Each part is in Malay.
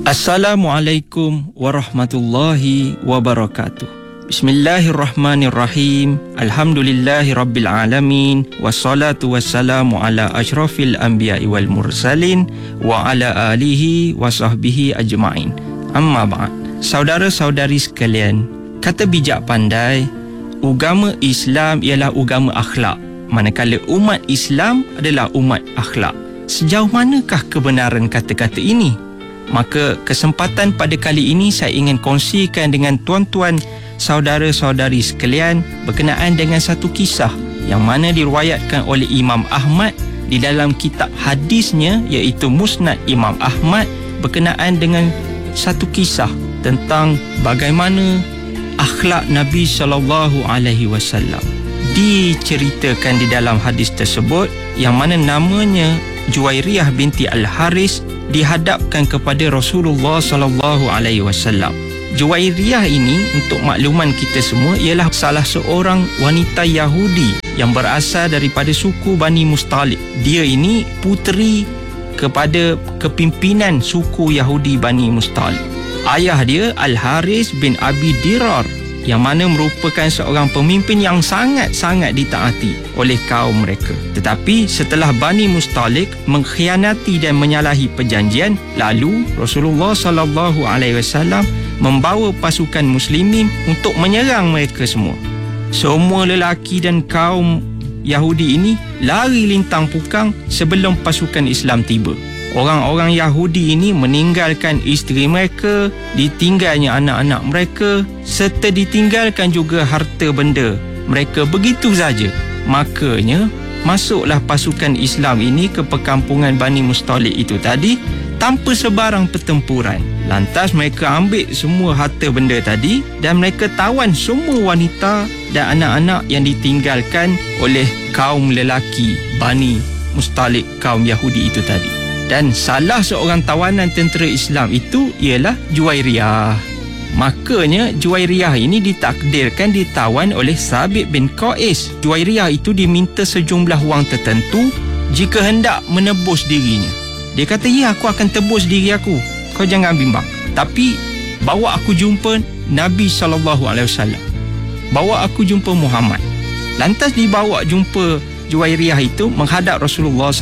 Assalamualaikum warahmatullahi wabarakatuh. Bismillahirrahmanirrahim. Alhamdulillahi rabbil alamin. Wassalatu wassalamu ala asyrafil anbiya'i wal mursalin wa ala alihi wa sahbihi ajma'in. Amma ba'd. Saudara-saudari sekalian, kata bijak pandai, agama Islam ialah agama akhlak, manakala umat Islam adalah umat akhlak. Sejauh manakah kebenaran kata-kata ini? Maka kesempatan pada kali ini saya ingin kongsikan dengan tuan-tuan saudara-saudari sekalian berkenaan dengan satu kisah yang mana diriwayatkan oleh Imam Ahmad di dalam kitab hadisnya, iaitu Musnad Imam Ahmad, berkenaan dengan satu kisah tentang bagaimana akhlak Nabi SAW. Diceritakan di dalam hadis tersebut yang mana namanya Juwairiyah binti Al-Haris dihadapkan kepada Rasulullah SAW. Juwairiyah ini, untuk makluman kita semua, ialah salah seorang wanita Yahudi yang berasal daripada suku Bani Mustalik. Dia ini puteri kepada kepimpinan suku Yahudi Bani Mustalik. Ayah dia Al-Haris bin Abi Dirar, yang mana merupakan seorang pemimpin yang sangat-sangat ditaati oleh kaum mereka. Tetapi setelah Bani Mustalik mengkhianati dan menyalahi perjanjian, lalu Rasulullah SAW membawa pasukan muslimin untuk menyerang mereka semua. Semua lelaki dan kaum Yahudi ini lari lintang pukang sebelum pasukan Islam tiba. Orang-orang Yahudi ini meninggalkan isteri mereka, ditinggalnya anak-anak mereka, serta ditinggalkan juga harta benda mereka begitu saja. Makanya masuklah pasukan Islam ini ke perkampungan Bani Mustalik itu tadi tanpa sebarang pertempuran. Lantas mereka ambil semua harta benda tadi dan mereka tawan semua wanita dan anak-anak yang ditinggalkan oleh kaum lelaki Bani Mustalik, kaum Yahudi itu tadi. Dan salah seorang tawanan tentera Islam itu ialah Juwairiyah. Makanya Juwairiyah ini ditakdirkan ditawan oleh Sabit bin Qais. Juwairiyah itu diminta sejumlah wang tertentu jika hendak menebus dirinya. Dia kata, ya, aku akan tebus diri aku, kau jangan bimbang. Tapi bawa aku jumpa Nabi SAW. Bawa aku jumpa Muhammad. Lantas dibawa jumpa Juwairiyah itu menghadap Rasulullah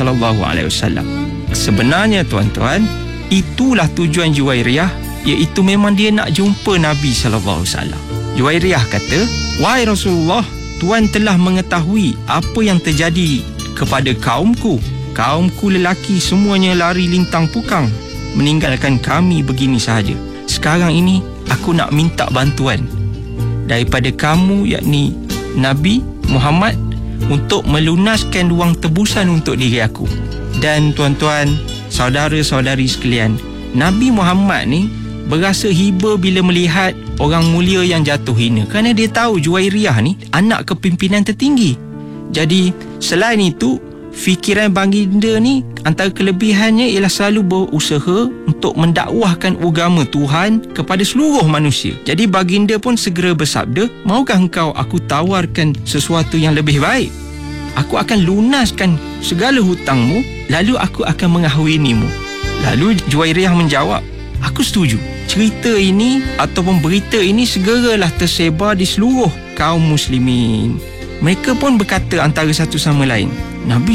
SAW. Sebenarnya tuan-tuan, itulah tujuan Juwairiyah, iaitu memang dia nak jumpa Nabi SAW. Juwairiyah kata, wahai Rasulullah, Tuan telah mengetahui apa yang terjadi kepada kaumku. Kaumku lelaki semuanya lari lintang pukang, meninggalkan kami begini sahaja. Sekarang ini aku nak minta bantuan daripada kamu, yakni Nabi Muhammad, untuk melunaskan wang tebusan untuk diri aku. Dan tuan-tuan, saudara-saudari sekalian, Nabi Muhammad ni berasa hiba bila melihat orang mulia yang jatuh hina, kerana dia tahu Juwairiyah ni anak kepimpinan tertinggi. Jadi selain itu, fikiran baginda ni antara kelebihannya ialah selalu berusaha untuk mendakwahkan agama Tuhan kepada seluruh manusia. Jadi baginda pun segera bersabda, maukah engkau aku tawarkan sesuatu yang lebih baik? Aku akan lunaskan segala hutangmu, lalu aku akan mengahwinimu. Lalu Juwairiyah menjawab, aku setuju. Cerita ini ataupun berita ini segeralah tersebar di seluruh kaum muslimin. Mereka pun berkata antara satu sama lain, Nabi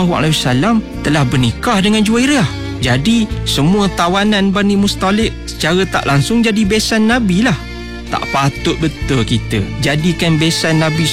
SAW telah bernikah dengan Juwairiyah. Jadi semua tawanan Bani Mustalik secara tak langsung jadi besan Nabi lah. Tak patut betul kita jadikan besan Nabi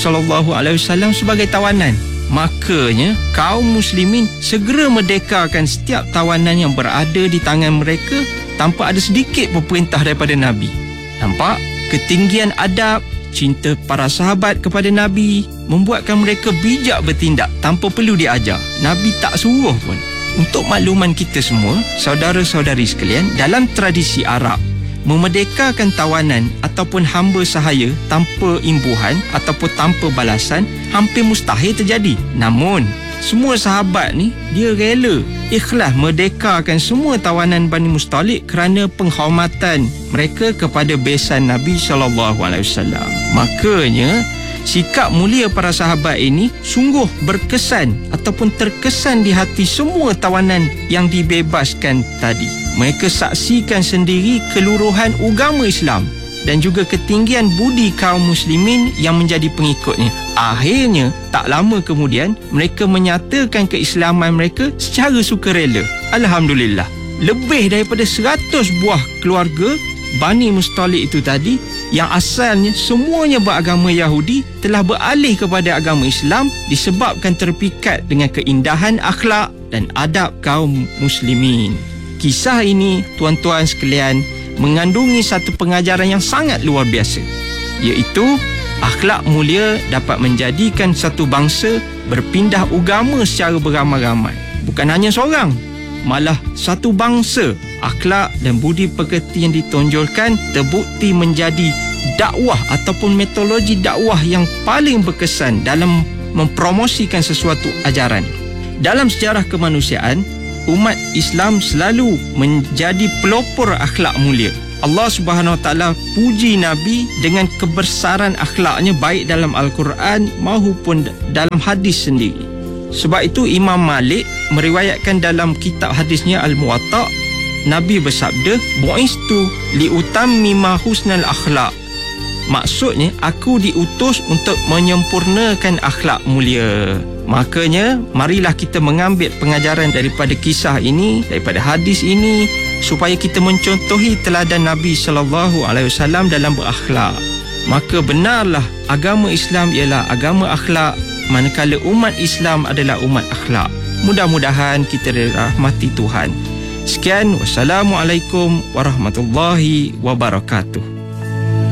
SAW sebagai tawanan. Makanya kaum muslimin segera merdekakan setiap tawanan yang berada di tangan mereka tanpa ada sedikit perintah daripada Nabi. Nampak? Ketinggian adab, cinta para sahabat kepada Nabi membuatkan mereka bijak bertindak tanpa perlu diajar. Nabi tak suruh pun. Untuk makluman kita semua, saudara-saudari sekalian, dalam tradisi Arab, memerdekakan tawanan ataupun hamba sahaya tanpa imbuhan ataupun tanpa balasan hampir mustahil terjadi. Namun semua sahabat ni dia rela ikhlas merdekakan semua tawanan Bani Mustalik kerana penghormatan mereka kepada besan Nabi SAW. Makanya Sikap mulia para sahabat ini sungguh berkesan ataupun terkesan di hati semua tawanan yang dibebaskan tadi. Mereka saksikan sendiri keluruhan agama Islam dan juga ketinggian budi kaum muslimin yang menjadi pengikutnya. Akhirnya, tak lama kemudian, mereka menyatakan keislaman mereka secara sukarela. Alhamdulillah. Lebih daripada 100 buah keluarga Bani Mustalik itu tadi, yang asalnya semuanya beragama Yahudi, telah beralih kepada agama Islam disebabkan terpikat dengan keindahan akhlak dan adab kaum muslimin. Kisah ini, tuan-tuan sekalian, mengandungi satu pengajaran yang sangat luar biasa, iaitu akhlak mulia dapat menjadikan satu bangsa berpindah agama secara beramai-ramai. Bukan hanya seorang, malah satu bangsa. Akhlak dan budi pekerti yang ditonjolkan terbukti menjadi dakwah ataupun metodologi dakwah yang paling berkesan dalam mempromosikan sesuatu ajaran. Dalam sejarah kemanusiaan, umat Islam selalu menjadi pelopor akhlak mulia. Allah Subhanahu Wa Taala puji Nabi dengan kebesaran akhlaknya baik dalam Al-Quran maupun dalam hadis sendiri. Sebab itu Imam Malik meriwayatkan dalam kitab hadisnya Al-Muwatta, Nabi bersabda, "Bu'istu liutammima husnal akhlak." Maksudnya, aku diutus untuk menyempurnakan akhlak mulia. Makanya, marilah kita mengambil pengajaran daripada kisah ini, daripada hadis ini, supaya kita mencontohi teladan Nabi SAW dalam berakhlak. Maka benarlah agama Islam ialah agama akhlak, manakala umat Islam adalah umat akhlak. Mudah-mudahan kita dirahmati Tuhan. Sekian, wassalamualaikum warahmatullahi wabarakatuh.